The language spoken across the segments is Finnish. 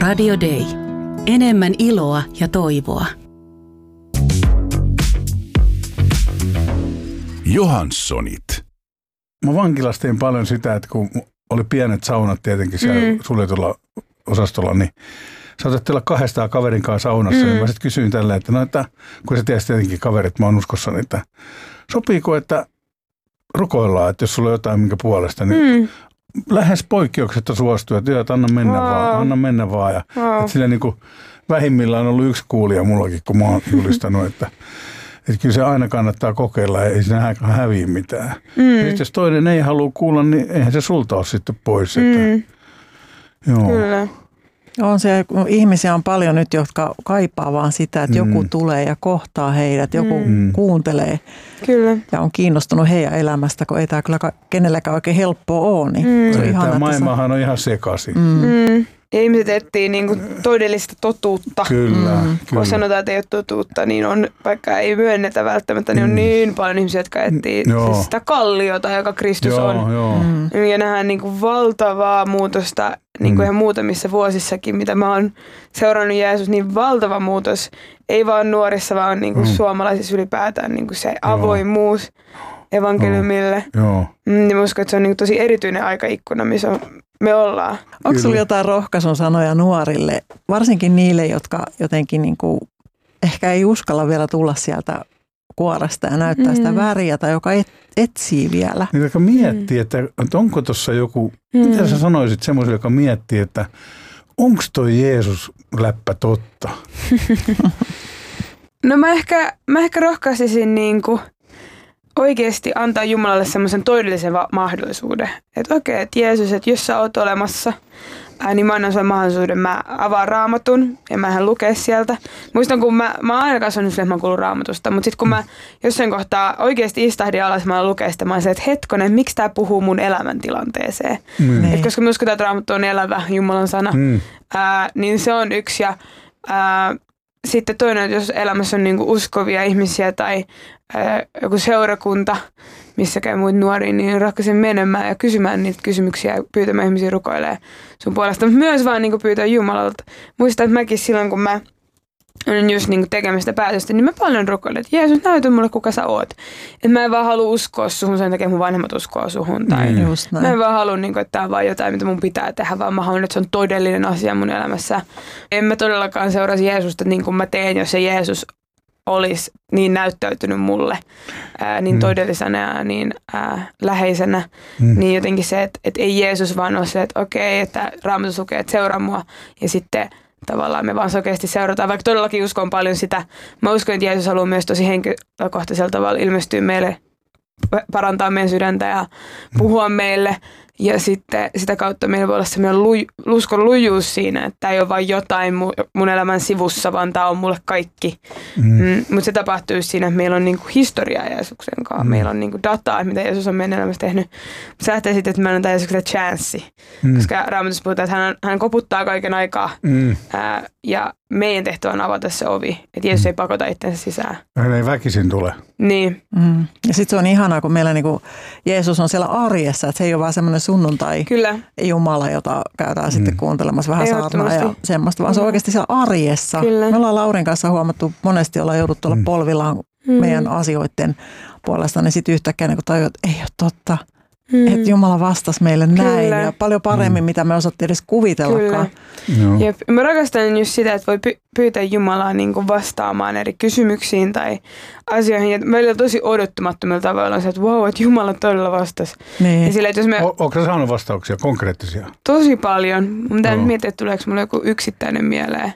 Radio Day. Enemmän iloa ja toivoa. Johanssonit. Mä vankilassa tein paljon sitä, että kun oli pienet saunat tietenkin siellä suljetulla osastolla, niin saatat olla 200 kaverin kanssa saunassa. Niin mä sitten kysyin tälleen, että no, että kun sä tiedät tietenkin kaverit, mä oon uskossani, että sopiiko, että rukoillaan, että jos sulla on jotain minkä puolesta, niin lähes poikkeuksetta suostuu, että anna mennä vaan. Ja, että sillä niin kuin vähimmillään on ollut yksi kuulija mullakin, kun mä oon julistanut, että kyllä se aina kannattaa kokeilla, ei siinä häviä mitään. Sitten jos toinen ei halua kuulla, niin eihän se sulta ole sitten pois. Että, joo. Kyllä. On se, ihmisiä on paljon nyt, jotka kaipaa vaan sitä, että joku tulee ja kohtaa heidät, joku kuuntelee. Kyllä. Ja on kiinnostunut heidän elämästä, kun ei tämä kyllä kenelläkään oikein helppoa ole. Niin se on ihana, tämä maailmahan on ihan sekaisin. Ja ihmiset etsii niinku todellista totuutta. Kyllä. Kun sanotaan, että ei ole totuutta, niin on, vaikka ei myönnetä välttämättä, niin on niin paljon ihmisiä, jotka etsii siis sitä kalliota, joka Kristus on. Ja nähdään niinku valtavaa muutosta niinku ihan muutamissa vuosissakin, mitä mä oon seurannut Jeesus, niin valtava muutos. Ei vaan nuorissa, vaan niinku suomalaisissa ylipäätään niinku se avoimuus evankeliumille. Niin mä uskon, että se on niinku tosi erityinen aikaikkuna, missä me ollaan. Onko sulla jotain rohkaisun sanoja nuorille, varsinkin niille, jotka jotenkin niinku ehkä ei uskalla vielä tulla sieltä kuoresta ja näyttää sitä väriä tai joka etsii vielä? Niin, joka miettii, että onko tuossa joku, mitä sä sanoisit semmoiselle, joka miettii, että onko toi Jeesus-läppä totta? No mä ehkä rohkaisisin niinku oikeasti antaa Jumalalle semmoisen todellisen mahdollisuuden. Että okei, että Jeesus, että jos sä oot olemassa, niin mä annan sulle mahdollisuuden. Mä avaan Raamatun ja mä hän lukea sieltä. Muistan, kun mä oon aina kasvanut sille, että mä kuulun Raamatusta, mutta sitten kun mä jossain kohtaa oikeasti istahdin alas, mä lukea sitä, mä oon se, että hetkonen, miksi tää puhuu mun elämäntilanteeseen? Et koska mä uskon, että Raamattu on elävä Jumalan sana, niin se on yksi. Ja sitten toinen, että jos elämässä on niinku uskovia ihmisiä tai joku seurakunta, missä käy muita nuoria, niin rohkaisen menemään ja kysymään niitä kysymyksiä ja pyytämään ihmisiä rukoilemaan sun puolesta. Mutta myös vaan niinku pyytää Jumalalta. Muistan, että mäkin silloin, kun mä olin just niinku tekemästä päätöstä, niin mä paljon rukoilen, että Jeesus, näytä mulle, kuka sä oot. Että mä en vaan halua uskoa suhun, sen takia mun vanhemmat uskoo suhun. Tai mä en vaan halua, niinku, että tää on vaan jotain, mitä mun pitää tehdä, vaan mä haluan, että se on todellinen asia mun elämässä. En mä todellakaan seuraisi Jeesusta niin kuin mä teen, jos se Jeesus olisi niin näyttäytynyt mulle niin todellisena ja niin läheisenä, niin jotenkin se, että ei Jeesus vaan ole se, että okei, että Raamatus lukee, että seuraa mua ja sitten tavallaan me vaan sokeasti seurataan, vaikka todellakin uskon paljon sitä. Mä uskon, että Jeesus haluaa myös tosi henkilökohtaisella tavalla ilmestyä meille, parantaa meidän sydäntä ja puhua meille. Ja sitten sitä kautta meillä voi olla semmoinen uskon lujuus siinä, että tämä ei ole vain jotain mun elämän sivussa, vaan tämä on mulle kaikki. Mutta se tapahtuu siinä, että meillä on niinku historiaa Jeesuksen kanssa. Meillä on niinku dataa, mitä Jeesus on meidän elämässä tehnyt. Se lähtee sitten, että me annetaan Jeesukselle chanssi. Koska Raamatussa puhutaan, että hän koputtaa kaiken aikaa. Ja meidän tehtävä on avata se ovi. Että Jeesus ei pakota itsensä sisään. Hän ei väkisin tule. Niin. Ja sitten se on ihanaa, kun meillä niinku Jeesus on siellä arjessa, että se ei ole vaan semmoinen sunnuntai Jumala, jota käydään sitten kuuntelemassa vähän saarnaa ja semmoista, vaan se on oikeasti siellä arjessa. Kyllä. Me ollaan Laurin kanssa huomattu, monesti ollaan jouduttu olla polvillaan meidän asioiden puolesta, niin sitten yhtäkkiä niin kun tajuu, että ei ole totta. Että Jumala vastasi meille näin ja paljon paremmin, mitä me osattiin edes kuvitellakaan. Jep. Mä rakastan just sitä, että voi pyytää Jumalaa niin kuin vastaamaan eri kysymyksiin tai asioihin. Ja meillä tosi odottamattomilla tavoilla on se, että wow, että Jumala todella vastasi. Niin. Sillä, että jos me... Oletko sä saanut vastauksia, konkreettisia? Tosi paljon. Mun pitää miettiä, että tuleeko mulle joku yksittäinen mieleen.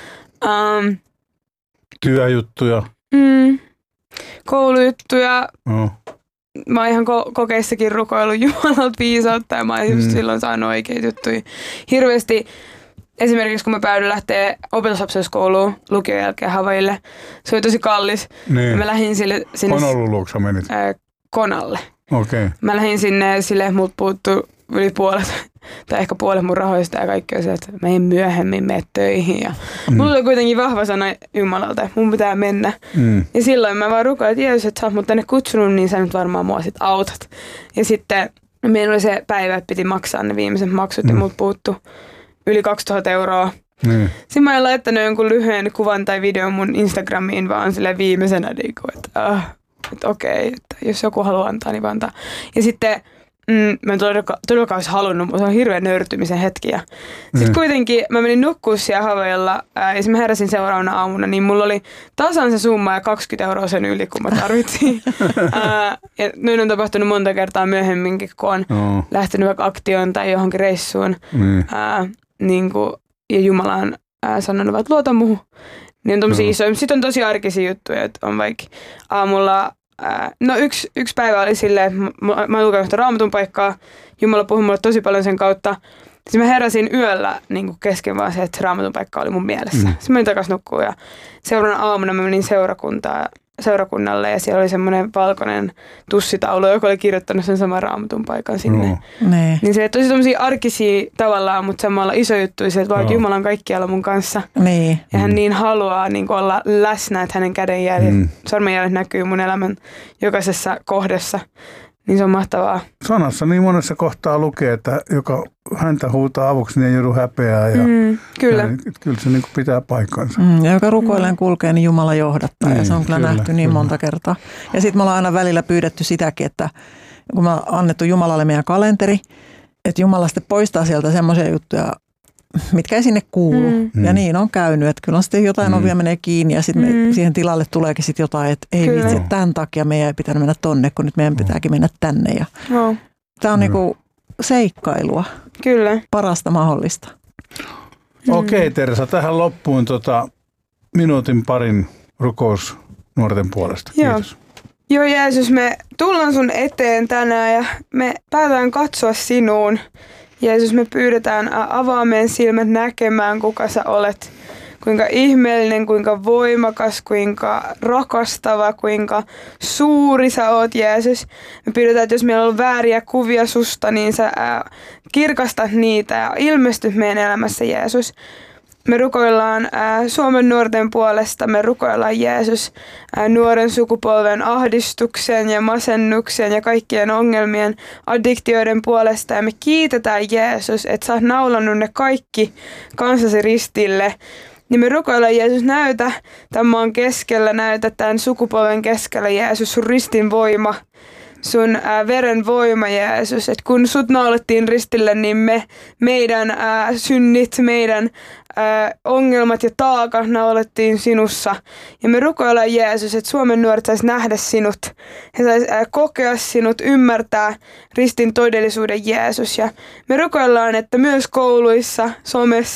Työjuttuja. Koulujuttuja. Mä oon ihan kokeissakin rukoillut Jumalalta viisautta ja mä oon just silloin saanut oikeita juttuja. Hirveästi, esimerkiksi kun mä päädyin lähteä opetuslapsuuskouluun lukion jälkeen Havaille, se oli tosi kallis. Niin. Mä lähdin sinne Honoluluksi menit? Konalle. Okay. Mä lähdin sinne silleen, multa puuttui yli puolet, tai ehkä puolet mun rahoista ja kaikki on se, että mä en myöhemmin mene töihin. Ja mulla oli kuitenkin vahva sana Jumalalta, että mun pitää mennä. Ja silloin mä vaan rukoin, että Jeesus, että sä oot mut tänne kutsunut, niin sä nyt varmaan mua sit autat. Ja sitten meillä oli se päivä, että piti maksaa ne viimeiset maksut ja multa puuttui yli 2000 €. Sitten mä en laittanut jonkun lyhyen kuvan tai videon mun Instagramiin, vaan silleen viimeisenä, että okei, että jos joku haluaa antaa, niin vaan antaa. Ja sitten mä en todellakaan olisi halunnut, mutta se on hirveän nöyrtymisen hetki. Sitten kuitenkin mä menin nukkuun siellä Havaijalla ja mä heräsin seuraavana aamuna, niin mulla oli tasan se summa ja 20 € sen yli, kun mä tarvitsin. Ja noin on tapahtunut monta kertaa myöhemminkin, kun on lähtenyt vaikka aktioon tai johonkin reissuun. Ja Jumala on sanonut, että luota muuhun. Niin on tommosia isoja. Sitten on tosi arkisia juttuja, että on vaikka aamulla. Yksi päivä oli silleen, että mä oon lukenut Raamatun paikkaa. Jumala puhui mulle tosi paljon sen kautta. Sitten mä heräsin yöllä niin kesken vaan se, että Raamatun paikka oli mun mielessä. Sitten mä menin takaisin nukkuun ja seuraavana aamuna mä menin seurakunnalle ja siellä oli semmoinen valkoinen tussitaulu, joka oli kirjoittanut sen saman Raamatun paikan sinne. Niin se tosi tommosia arkisia tavallaan, mutta samalla iso juttu se, että vaikka Jumala on kaikkialla mun kanssa. Ja hän niin haluaa niin olla läsnä, että hänen kädenjäljet, sormenjäljet näkyy mun elämän jokaisessa kohdassa. Niin se on mahtavaa. Sanassa niin monessa kohtaa lukee, että joka häntä huutaa avuksi, niin ei joudu häpeää. Kyllä. Kyllä se niin pitää paikkansa. Ja joka rukoilleen kulkee, niin Jumala johdattaa. Ja se on kyllä nähty niin monta kertaa. Ja sitten me ollaan aina välillä pyydetty sitäkin, että kun me on annettu Jumalalle meidän kalenteri, että Jumala sitten poistaa sieltä semmoisia juttuja, mitkä ei sinne kuulu. Ja niin on käynyt, että kyllä on sitten jotain ovia menee kiinni ja sitten siihen tilalle tuleekin sitten jotain, että ei vitsi, että tämän takia meidän ei pitänyt mennä tonne, kun nyt meidän pitääkin mennä tänne. Ja tämä on niinku seikkailua. Kyllä. Parasta mahdollista. Okei, Teresa, tähän loppuun minuutin parin rukous nuorten puolesta. Kiitos. Joo, Jeesus, me tullaan sun eteen tänään ja me päätetään katsoa sinuun. Jeesus, me pyydetään avaa meidän silmät näkemään, kuka sä olet. Kuinka ihmeellinen, kuinka voimakas, kuinka rakastava, kuinka suuri sä oot, Jeesus. Me pyydetään, että jos meillä on vääriä kuvia susta, niin sä kirkastat niitä ja ilmestyt meidän elämässä, Jeesus. Me rukoillaan Suomen nuorten puolesta, me rukoillaan Jeesus nuoren sukupolven ahdistuksen ja masennuksen ja kaikkien ongelmien, addiktioiden puolesta. Ja me kiitetään Jeesus, että sä oot naulannut ne kaikki kanssasi ristille. Niin me rukoillaan Jeesus, näytä tämän maan keskellä, näytä tämän sukupolven keskellä Jeesus, sun ristin voima. Sun veren voima, Jeesus, että kun sut naulattiin ristille, niin meidän synnit, meidän ongelmat ja taakat naulattiin sinussa. Ja me rukoillaan, Jeesus, että Suomen nuoret sais nähdä sinut. He sais kokea sinut, ymmärtää ristin todellisuuden, Jeesus. Ja me rukoillaan, että myös kouluissa, somessa,